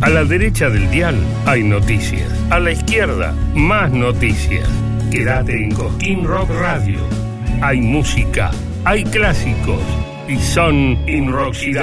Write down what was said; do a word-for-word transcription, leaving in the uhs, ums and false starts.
A la derecha del dial hay noticias. A la izquierda, más noticias. Quédate en Cosquín Rock Radio. Hay música, hay clásicos y son inroxidables.